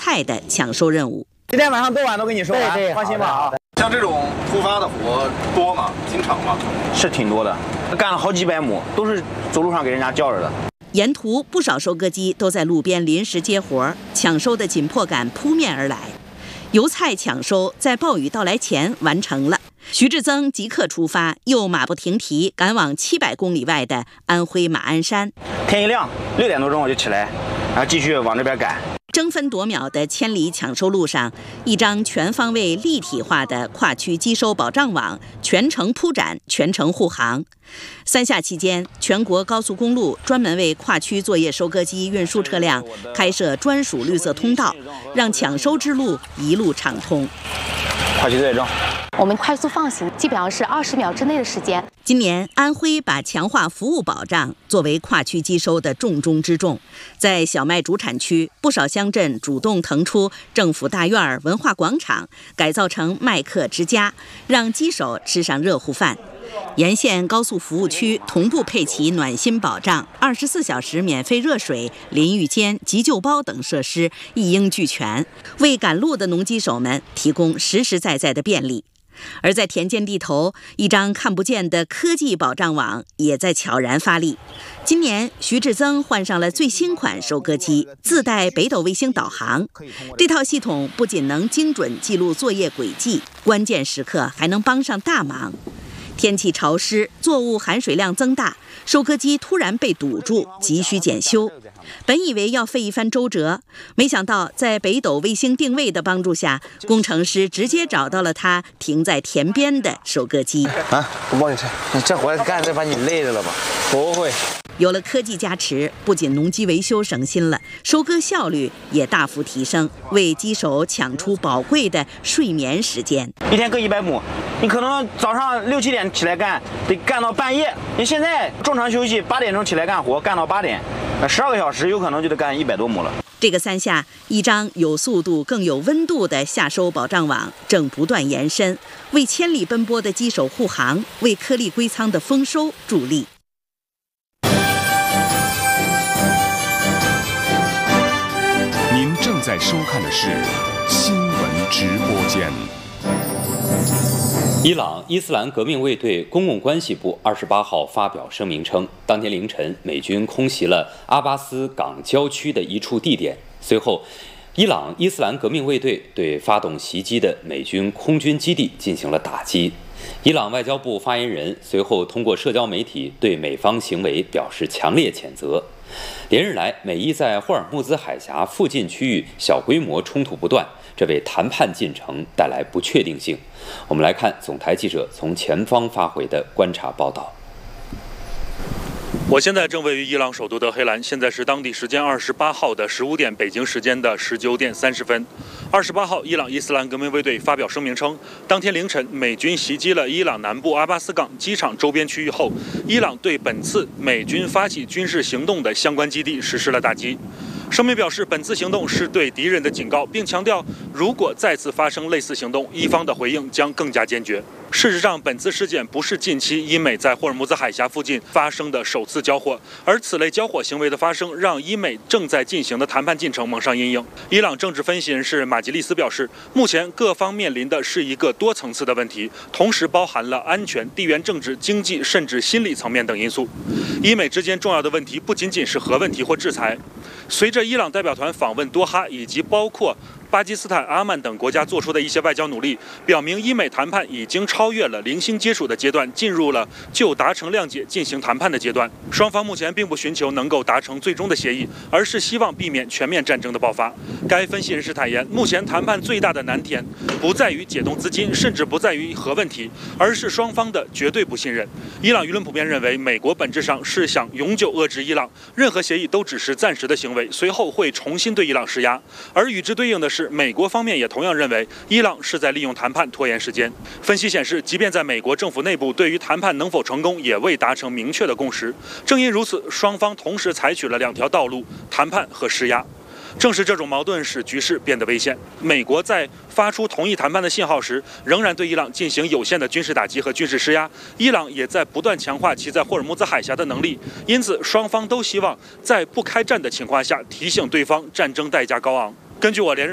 菜的抢收任务。 今天晚上多晚都给你收完， 对， 放心吧啊。 像这种突发的活多吗？经常吗？ 是挺多的，干了好几百亩，都是走路上给人家叫着的。 沿途不少收割机都在路边临时接活，抢收的紧迫感扑面而来。油菜抢收在暴雨到来前完成了，徐志增即刻出发，又马不停蹄赶往700公里外的安徽马鞍山。 天一亮，6点多钟我就起来，然后继续往这边赶。 争分夺秒的千里抢收路上，一张全方位立体化的跨区机收保障网全程铺展，全程护航。三下期间，全国高速公路专门为跨区作业收割机运输车辆开设专属绿色通道，让抢收之路一路畅通。 跨区作业中， 我们快速放行，基本上是20秒之内的时间。 今年安徽把强化服务保障作为跨区机收的重中之重，在小麦主产区，不少乡镇主动腾出政府大院、文化广场，改造成麦客之家，让机手吃上热乎饭。沿线高速服务区同步配齐暖心保障、24小时免费热水、淋浴间、急救包等设施，一应俱全，为赶路的农机手们提供实实在在的便利。而在田间地头，一张看不见的科技保障网也在悄然发力。今年，徐志增换上了最新款收割机，自带北斗卫星导航。这套系统不仅能精准记录作业轨迹，关键时刻还能帮上大忙。天气潮湿，作物含水量增大，收割机突然被堵住，急需检修。本以为要费一番周折，没想到在北斗卫星定位的帮助下，工程师直接找到了它停在田边的收割机。 啊，不好意思，你这活干得把你累着了吧？不会。 有了科技加持，不仅农机维修省心了，收割效率也大幅提升，为机手抢出宝贵的睡眠时间。 一天割100亩，你可能早上6、7点起来干，得干到半夜。你现在正常休息，8点钟起来干活，干到8点，12个小时，有可能就得干100多亩了。 这个3下，一张有速度更有温度的下收保障网正不断延伸，为千里奔波的机手护航，为颗粒归仓的丰收助力。 您正在收看的是新闻直播间。 伊朗伊斯兰革命卫队公共关系部28号发表声明称，当天凌晨，美军空袭了阿巴斯港郊区的一处地点。随后，伊朗伊斯兰革命卫队对发动袭击的美军空军基地进行了打击。伊朗外交部发言人随后通过社交媒体对美方行为表示强烈谴责。连日来，美伊在霍尔木兹海峡附近区域小规模冲突不断，这为谈判进程带来不确定性。我们来看总台记者从前方发回的观察报道。 我现在正位于伊朗首都德黑兰，现在是当地时间28号的15点，北京时间的19点30分。28号，伊朗伊斯兰革命卫队发表声明称，当天凌晨，美军袭击了伊朗南部阿巴斯港机场周边区域后，伊朗对本次美军发起军事行动的相关基地实施了打击。声明表示，本次行动是对敌人的警告，并强调，如果再次发生类似行动，伊方的回应将更加坚决。事实上，本次事件不是近期伊美在霍尔木兹海峡附近发生的首次交火，而此类交火行为的发生，让伊美正在进行的谈判进程蒙上阴影。伊朗政治分析人士马吉利斯表示，目前各方面临的是一个多层次的问题，同时包含了安全、地缘政治、经济甚至心理层面等因素。伊美之间重要的问题不仅仅是核问题或制裁。随着伊朗代表团访问多哈，以及包括巴基斯坦、阿曼等国家做出的一些外交努力，表明伊美谈判已经超越了零星接触的阶段，进入了就达成谅解进行谈判的阶段。双方目前并不寻求能够达成最终的协议，而是希望避免全面战争的爆发。该分析人士坦言，目前谈判最大的难点不在于解冻资金，甚至不在于核问题，而是双方的绝对不信任。伊朗舆论普遍认为，美国本质上是想永久遏制伊朗，任何协议都只是暂时的行为，随后会重新对伊朗施压。而与之对应的是，美国方面也同样认为，伊朗是在利用谈判拖延时间。分析显示，即便在美国政府内部，对于谈判能否成功也未达成明确的共识。正因如此，双方同时采取了2条道路：谈判和施压。正是这种矛盾使局势变得危险。美国在发出同意谈判的信号时，仍然对伊朗进行有限的军事打击和军事施压。伊朗也在不断强化其在霍尔木兹海峡的能力，因此双方都希望在不开战的情况下提醒对方战争代价高昂。根据我连日